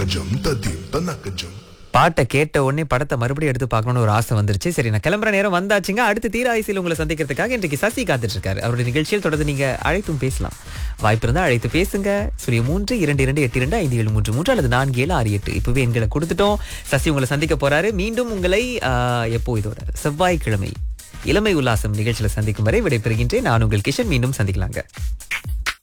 Takajam tadim tanakajam. பாட்டை கேட்ட உடனே படத்தை மறுபடியும் எடுத்து பார்க்கணும்னு ஒரு ஆசை வந்துருச்சு. சரி, நான் கிளம்புற நேரம் வந்தாச்சுங்க. அடுத்து தீர ஆயுசில் உங்களை சந்திக்கிறதுக்காக இன்றைக்கு சசி காத்துட்டு இருக்காரு. அவருடைய நிகழ்ச்சியில் தொடர்ந்து நீங்க அழைத்தும் பேசலாம். வாய்ப்பு இருந்தா அழைத்து பேசுங்க. 0322825253 அல்லது 4768 இப்பவே எண்களை கொடுத்துட்டோம். சசி உங்களை சந்திக்க போறாரு. மீண்டும் உங்களை எப்போ இதோட செவ்வாய்க்கிழமை இளமை உல்லாசம் நிகழ்ச்சியில சந்திக்கும் வரை விடைபெறுகின்றேன். நான் உங்கள் கிஷன். மீண்டும் சந்திக்கலாங்க.